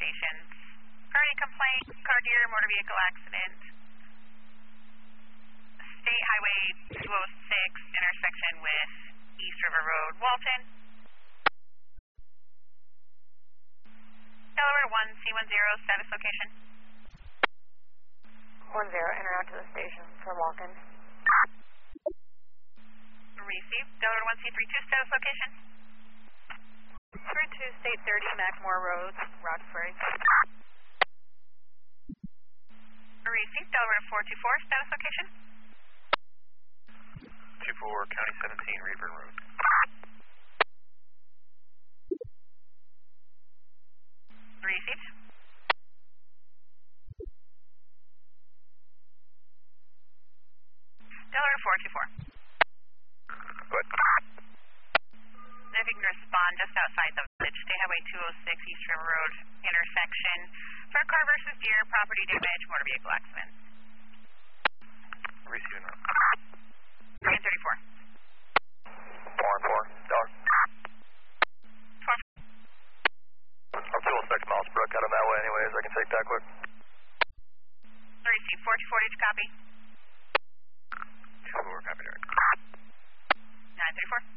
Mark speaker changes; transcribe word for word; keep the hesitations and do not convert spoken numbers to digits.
Speaker 1: stations. Priority complaint, car deer, motor vehicle accident. State Highway two oh six, intersection with East River Road, Walton. Delaware one, C one zero, status location.
Speaker 2: one zero, en route to the station for Walton.
Speaker 1: Received. Delaware one, C three two, status location.
Speaker 2: three two, State thirty, Mackmore Road, Roxbury.
Speaker 1: Received. Delaware four two four, status location.
Speaker 3: two four, County seventeen, Rayburn Road.
Speaker 1: Received. Delaware four two four.
Speaker 3: Good.
Speaker 1: If you can respond just outside the village, State Highway two oh six, East River Road, intersection for car versus deer, property damage, motor vehicle accident.
Speaker 3: Receiving that.
Speaker 1: three thirty-four.
Speaker 3: four and four, Dollar.
Speaker 1: four.
Speaker 3: I'm two oh six miles Brook, out of that way anyways, I can take that quick.
Speaker 1: Received. four two four, did you copy?
Speaker 3: two four, copy, direct.
Speaker 1: nine thirty-four.